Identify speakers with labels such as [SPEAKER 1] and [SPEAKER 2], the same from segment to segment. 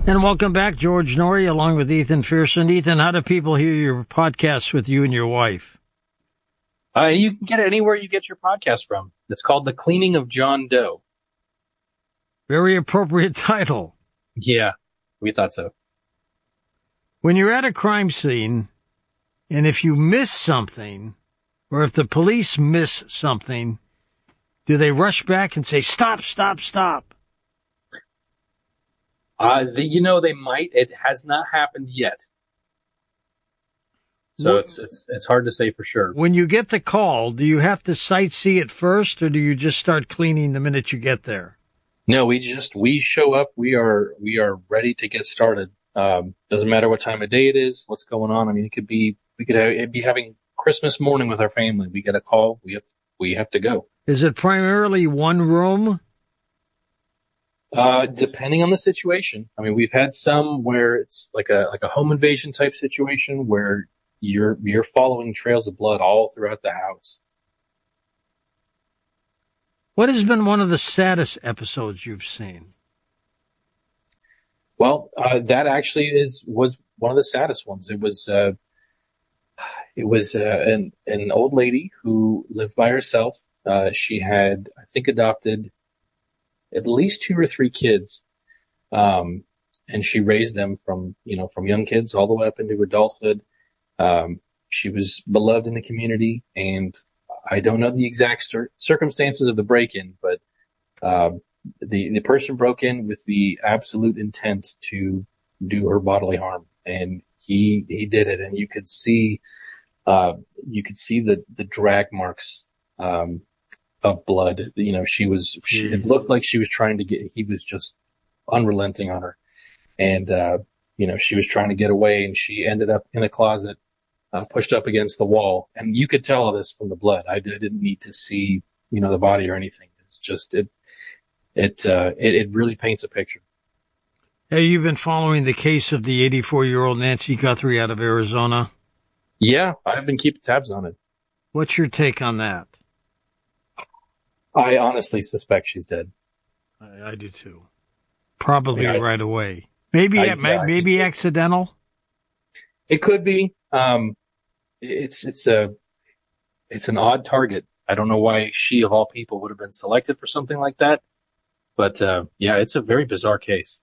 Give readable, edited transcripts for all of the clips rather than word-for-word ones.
[SPEAKER 1] And welcome back, George Norrie, along with Ethan Fearson. Ethan, how do people hear your podcasts with you and your wife?
[SPEAKER 2] You can get it anywhere you get your podcast from. It's called The Cleaning of John Doe.
[SPEAKER 1] Very appropriate title.
[SPEAKER 2] Yeah, we thought so.
[SPEAKER 1] When you're at a crime scene, and if you miss something, or if the police miss something, do they rush back and say, stop, stop, stop?
[SPEAKER 2] They might. It has not happened yet. So it's hard to say for sure.
[SPEAKER 1] When you get the call, do you have to sightsee it first, or do you just start cleaning the minute you get there?
[SPEAKER 2] No, we show up. We are ready to get started. Doesn't matter what time of day it is, what's going on. I mean, we could be having Christmas morning with our family. We get a call. We have to go.
[SPEAKER 1] Is it primarily one room?
[SPEAKER 2] Depending on the situation. I mean, we've had some where it's like a home invasion type situation where you're following trails of blood all throughout the house.
[SPEAKER 1] What has been one of the saddest episodes you've seen?
[SPEAKER 2] Well, that actually was one of the saddest ones. It was an old lady who lived by herself. She had, I think, adopted at least 2 or 3 kids. And she raised them from young kids all the way up into adulthood. She was beloved in the community, and I don't know the exact circumstances of the break-in, but, the person broke in with the absolute intent to do her bodily harm, and he did it. And you could see the drag marks, of blood. It looked like she was trying to he was just unrelenting on her. And, she was trying to get away, and she ended up in a closet, pushed up against the wall. And you could tell this from the blood. I didn't need to see, the body or anything. It's just, it really paints a picture.
[SPEAKER 1] Hey, you've been following the case of the 84-year-old Nancy Guthrie out of Arizona?
[SPEAKER 2] Yeah, I've been keeping tabs on it.
[SPEAKER 1] What's your take on that?
[SPEAKER 2] I honestly suspect she's dead.
[SPEAKER 1] I do too. Probably right away. Maybe accidental.
[SPEAKER 2] It could be. It's an odd target. I don't know why she of all people would have been selected for something like that. But it's a very bizarre case.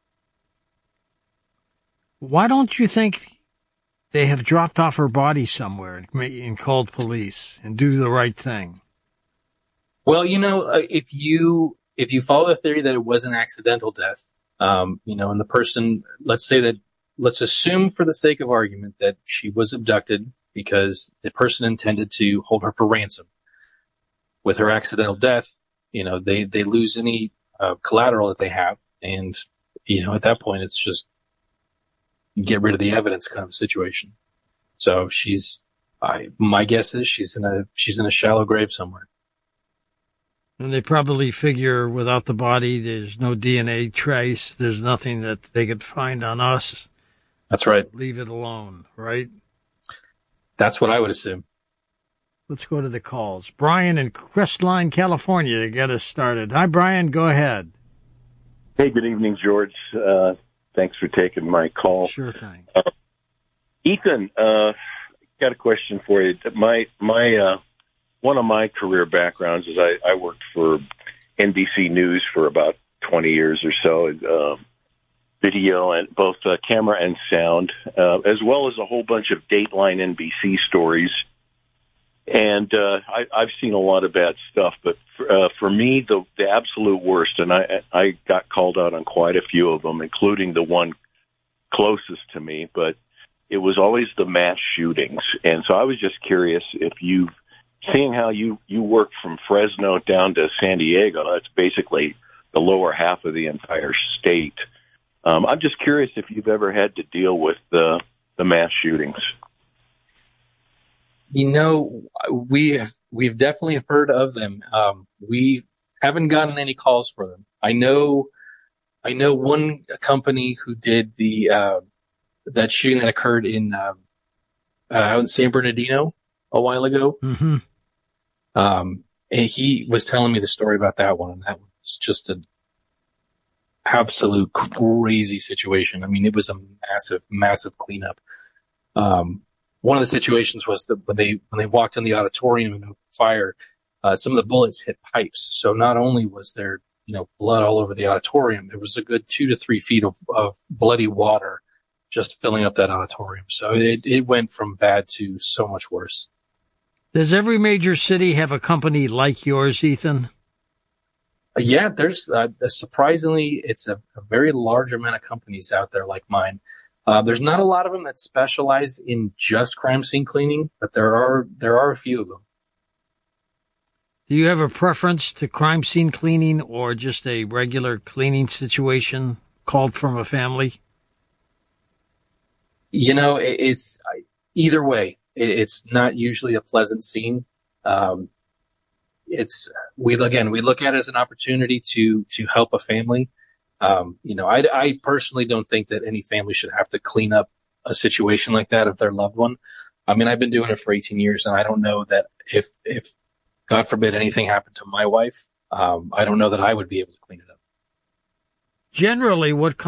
[SPEAKER 1] Why don't you think they have dropped off her body somewhere and called police and do the right thing?
[SPEAKER 2] Well, if you follow the theory that it was an accidental death, and the person, let's assume for the sake of argument that she was abducted because the person intended to hold her for ransom. With her accidental death, they lose any collateral that they have, and at that point it's just get rid of the evidence kind of situation. So my guess is she's in a shallow grave somewhere.
[SPEAKER 1] And they probably figure without the body, there's no DNA trace. There's nothing that they could find on us.
[SPEAKER 2] That's right.
[SPEAKER 1] Leave it alone, right?
[SPEAKER 2] That's what I would assume.
[SPEAKER 1] Let's go to the calls. Brian in Crestline, California, to get us started. Hi, Brian. Go ahead.
[SPEAKER 3] Hey, good evening, George. Thanks for taking my call.
[SPEAKER 1] Sure thing.
[SPEAKER 3] Ethan, got a question for you. One of my career backgrounds is I worked for NBC News for about 20 years or so, video and both camera and sound, as well as a whole bunch of Dateline NBC stories. And I've seen a lot of bad stuff, but for me, the absolute worst, and I got called out on quite a few of them, including the one closest to me, but it was always the mass shootings. And so I was just curious if seeing how you work from Fresno down to San Diego, that's basically the lower half of the entire state. I'm just curious if you've ever had to deal with the mass shootings.
[SPEAKER 2] We've definitely heard of them. We haven't gotten any calls for them. I know one company who did that shooting that occurred out in San Bernardino a while ago.
[SPEAKER 1] Mm-hmm.
[SPEAKER 2] And he was telling me the story about that one. And that was just absolute crazy situation. I mean, it was a massive, massive cleanup. One of the situations was that when they walked in the auditorium and opened fire, some of the bullets hit pipes. So not only was there, blood all over the auditorium, there was a good 2 to 3 feet of bloody water just filling up that auditorium. So it went from bad to so much worse.
[SPEAKER 1] Does every major city have a company like yours, Ethan?
[SPEAKER 2] Yeah, there's surprisingly, it's a very large amount of companies out there like mine. There's not a lot of them that specialize in just crime scene cleaning, but there are a few of them.
[SPEAKER 1] Do you have a preference to crime scene cleaning or just a regular cleaning situation called from a family?
[SPEAKER 2] It's either way. It's not usually a pleasant scene. We look at it as an opportunity to help a family. I personally don't think that any family should have to clean up a situation like that of their loved one. I mean, I've been doing it for 18 years and I don't know that if God forbid anything happened to my wife, I don't know that I would be able to clean it up.
[SPEAKER 1] Generally, what